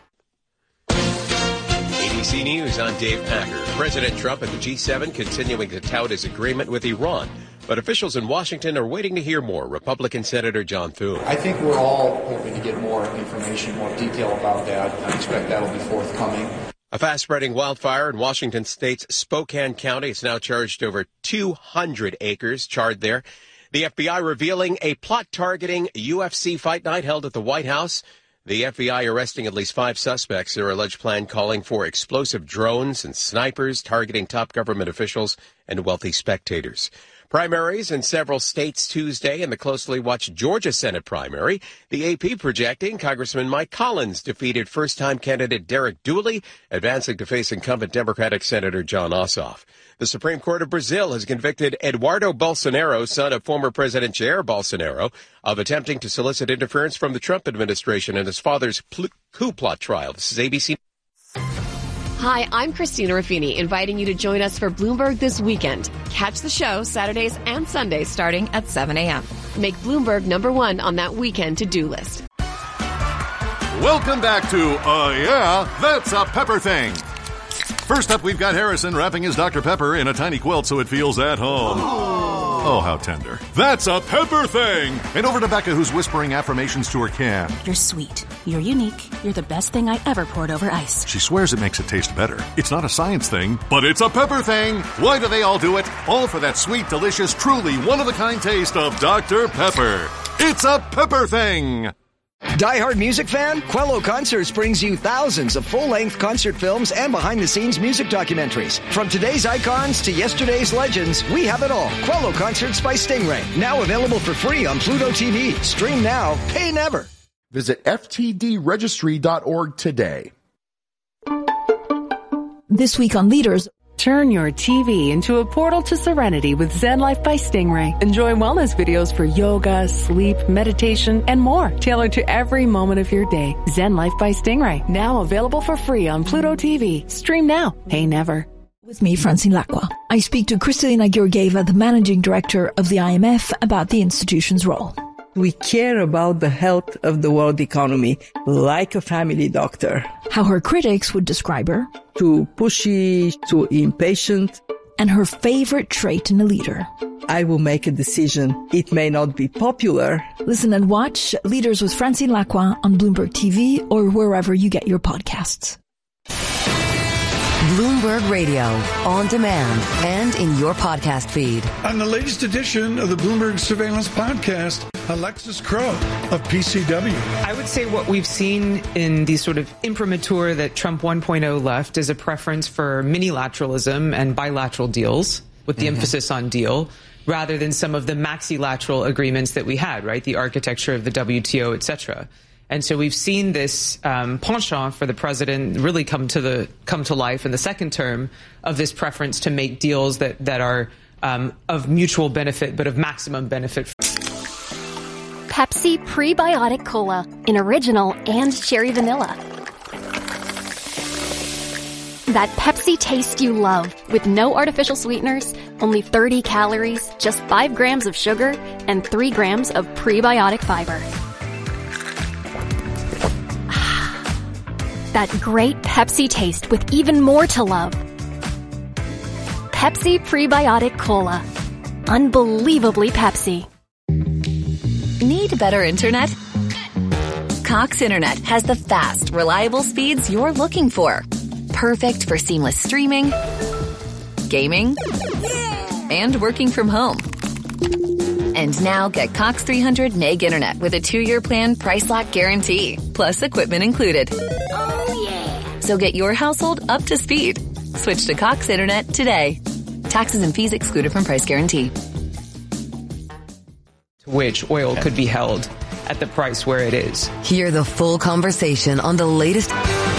A B C News, I'm Dave Packer. President Trump at the G seven continuing to tout his agreement with Iran. But officials in Washington are waiting to hear more. Republican Senator John Thune. I think we're all hoping to get more information, more detail about that. I expect that'll be forthcoming. A fast-spreading wildfire in Washington state's Spokane County. It's now charged over two hundred acres charred there. The F B I revealing a plot targeting U F C fight night held at the White House. The F B I arresting at least five suspects. Their alleged plan calling for explosive drones and snipers targeting top government officials and wealthy spectators. Primaries in several states Tuesday in the closely watched Georgia Senate primary. The A P projecting Congressman Mike Collins defeated first-time candidate Derek Dooley, advancing to face incumbent Democratic Senator John Ossoff. The Supreme Court of Brazil has convicted Eduardo Bolsonaro, son of former President Jair Bolsonaro, of attempting to solicit interference from the Trump administration in his father's pl- coup plot trial. This is A B C. Hi, I'm Christina Ruffini, inviting you to join us for Bloomberg This Weekend. Catch the show Saturdays and Sundays starting at seven a.m. Make Bloomberg number one on that weekend to-do list. Welcome back to Uh Yeah, That's a Pepper Thing. First up, we've got Harrison wrapping his Doctor Pepper in a tiny quilt so it feels at home. Oh, how tender. That's a Pepper Thing! And over to Becca, who's whispering affirmations to her can. You're sweet. You're unique. You're the best thing I ever poured over ice. She swears it makes it taste better. It's not a science thing, but it's a Pepper Thing! Why do they all do it? All for that sweet, delicious, truly one-of-a-kind taste of Doctor Pepper. It's a Pepper Thing! Die-hard music fan? Quello Concerts brings you thousands of full-length concert films and behind-the-scenes music documentaries. From today's icons to yesterday's legends, we have it all. Quello Concerts by Stingray. Now available for free on Pluto T V. Stream now, pay never. Visit F T D registry dot org today. This week on Leaders. Turn your T V into a portal to serenity with Zen Life by Stingray. Enjoy wellness videos for yoga, sleep, meditation, and more, tailored to every moment of your day. Zen Life by Stingray, now available for free on Pluto T V. Stream now, pay never. With me, Francine Lacqua. I speak to Kristalina Georgieva, the managing director of the I M F, about the institution's role. We care about the health of the world economy like a family doctor. How her critics would describe her. Too pushy, too impatient. And her favorite trait in a leader. I will make a decision. It may not be popular. Listen and watch Leaders with Francine Lacqua on Bloomberg T V or wherever you get your podcasts. Bloomberg Radio, on demand and in your podcast feed. On the latest edition of the Bloomberg Surveillance Podcast, Alexis Crow of P C W. I would say what we've seen in the sort of imprimatur that Trump one point oh left is a preference for minilateralism and bilateral deals, with the mm-hmm. emphasis on deal, rather than some of the maxilateral agreements that we had, right? The architecture of the W T O, et cetera. And so we've seen this um, penchant for the president really come to the come to life in the second term of this preference to make deals that that are um, of mutual benefit, but of maximum benefit. Pepsi Prebiotic Cola in original and cherry vanilla. That Pepsi taste you love, with no artificial sweeteners, only thirty calories, just five grams of sugar, and three grams of prebiotic fiber. That great Pepsi taste with even more to love. Pepsi Prebiotic Cola. Unbelievably Pepsi. Need better internet? Cox Internet has the fast, reliable speeds you're looking for. Perfect for seamless streaming, gaming, and working from home. And now get Cox three hundred meg internet with a two-year plan price lock guarantee, plus equipment included. Oh yeah! So get your household up to speed. Switch to Cox Internet today. Taxes and fees excluded from price guarantee. Which oil could be held at the price where it is. Hear the full conversation on the latest...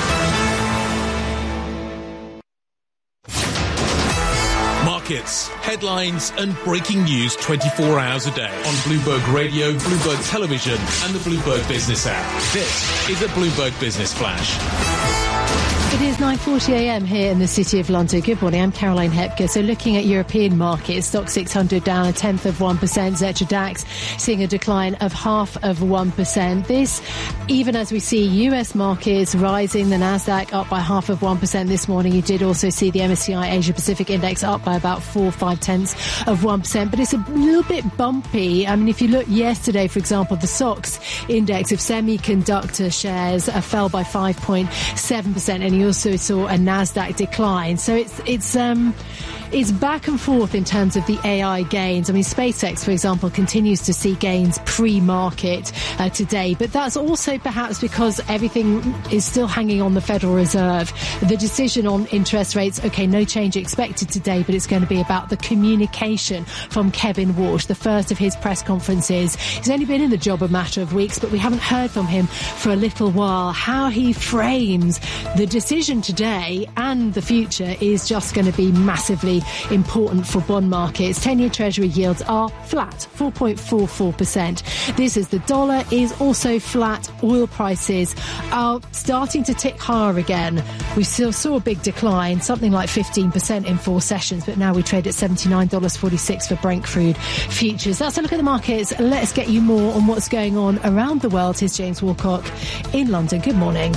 Markets, headlines and breaking news twenty-four hours a day on Bloomberg Radio, Bloomberg Television and the Bloomberg Business app. This is a Bloomberg Business Flash. It is nine forty a m here in the City of London. Good morning, I'm Caroline Hepker. So looking at European markets, Stoxx six hundred down a tenth of one percent, Xetra DAX seeing a decline of half of one percent. This, even as we see U S markets rising, the Nasdaq up by half of one percent this morning. You did also see the M S C I Asia Pacific Index up by about four, five tenths of one percent, but it's a little bit bumpy. I mean, if you look yesterday, for example, the S O X index of semiconductor shares uh, fell by five point seven percent, and you also saw a Nasdaq decline. So it's it's um it's back and forth in terms of the A I gains. I mean, SpaceX, for example, continues to see gains pre-market uh, today, but that's also perhaps because everything is still hanging on the Federal Reserve. The decision on interest rates, okay, no change expected today, but it's going to be about the communication from Kevin Walsh, the first of his press conferences. He's only been in the job a matter of weeks, but we haven't heard from him for a little while. How he frames the decision today and the future is just going to be massively important for bond markets. ten-year Treasury yields are flat, four point four four percent. This is the dollar is also flat. Oil prices are starting to tick higher again. We still saw a big decline, something like fifteen percent in four sessions, but now we trade at seventy-nine dollars and forty-six cents for Brent crude futures. That's a look at the markets. Let's get you more on what's going on around the world. Here's James Walcock in London. Good morning.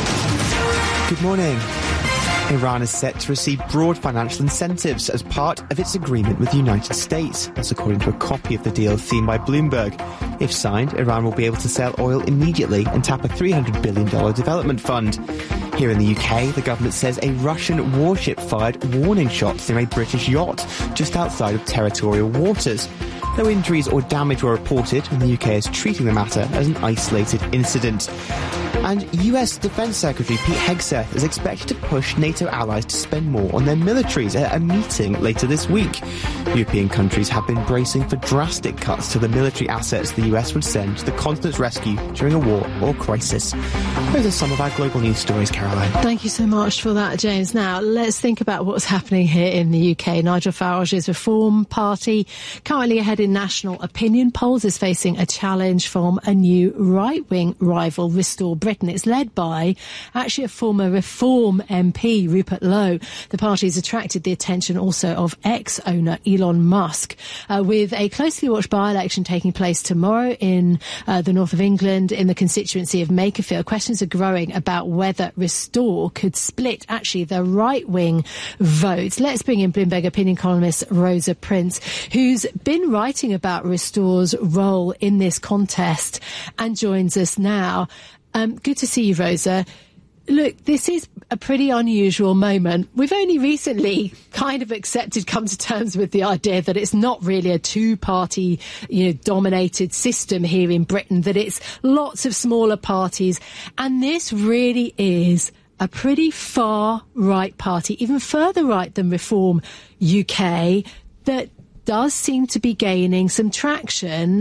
Good morning. Iran is set to receive broad financial incentives as part of its agreement with the United States. That's according to a copy of the deal seen by Bloomberg. If signed, Iran will be able to sell oil immediately and tap a three hundred billion dollars development fund. Here in the U K, the government says a Russian warship fired warning shots near a British yacht just outside of territorial waters. No injuries or damage were reported, and the U K is treating the matter as an isolated incident. And U S Defence Secretary Pete Hegseth is expected to push NATO allies to spend more on their militaries at a meeting later this week. European countries have been bracing for drastic cuts to the military assets the U S would send to the continent's rescue during a war or crisis. Those are some of our global news stories, Caroline. Thank you so much for that, James. Now, let's think about what's happening here in the U K. Nigel Farage's Reform Party, currently ahead in national opinion polls, is facing a challenge from a new right-wing rival, Restore Britain. It's led by actually a former Reform M P, Rupert Lowe. The party has attracted the attention also of ex-owner Elon Musk, uh, with a closely watched by-election taking place tomorrow in uh, the north of England in the constituency of Makerfield. Questions are growing about whether Restore could split actually the right-wing vote. Let's bring in Bloomberg opinion columnist Rosa Prince, who's been writing about Restore's role in this contest and joins us now. Um, good to see you, Rosa. Look, this is a pretty unusual moment. We've only recently kind of accepted, come to terms with the idea that it's not really a two-party, you know, dominated system here in Britain, that it's lots of smaller parties. And this really is a pretty far right party, even further right than Reform U K, that does seem to be gaining some traction.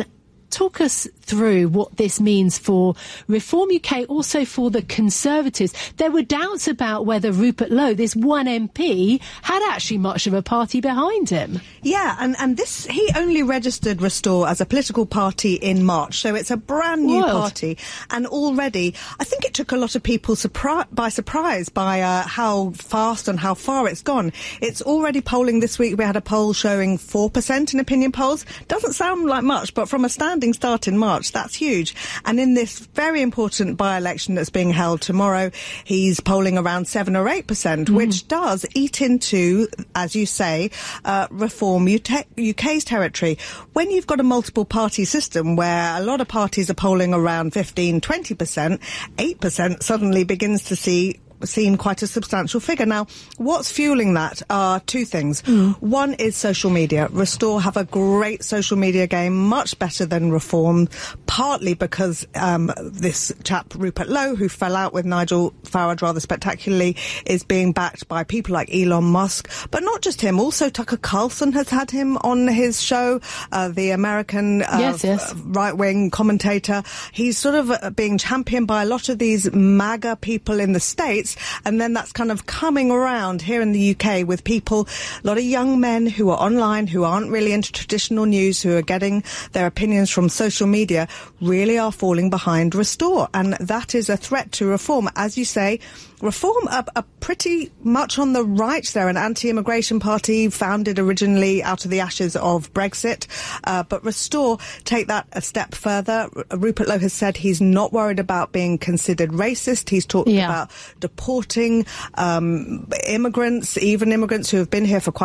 talk us through what this means for Reform U K, also for the Conservatives. There were doubts about whether Rupert Lowe, this one M P, had actually much of a party behind him. Yeah, and, and this, he only registered Restore as a political party in March, so it's a brand new World. party. And already, I think it took a lot of people surpri- by surprise by uh, how fast and how far it's gone. It's already polling this week. We had a poll showing four percent in opinion polls. Doesn't sound like much, but from a standing start in March, that's huge. And in this very important by-election that's being held tomorrow, he's polling around seven or eight percent, mm. which does eat into, as you say, uh, Reform U K's territory. When you've got a multiple party system where a lot of parties are polling around fifteen, twenty percent, eight percent suddenly begins to see seem quite a substantial figure. Now, what's fueling that are two things. Mm. One is social media. Restore have a great social media game, much better than Reform, partly because um, this chap, Rupert Lowe, who fell out with Nigel Farage rather spectacularly, is being backed by people like Elon Musk. But not just him, also Tucker Carlson has had him on his show, uh, the American uh, yes, yes. right-wing commentator. He's sort of uh, being championed by a lot of these MAGA people in the States. And then that's kind of coming around here in the U K with people, a lot of young men who are online, who aren't really into traditional news, who are getting their opinions from social media, really are falling behind Restore. And that is a threat to Reform. As you say, Reform are, are pretty much on the right. They're an anti-immigration party founded originally out of the ashes of Brexit. Uh, but Restore take that a step further. R- Rupert Lowe has said he's not worried about being considered racist. He's talked yeah. about deporting um, immigrants, even immigrants who have been here for quite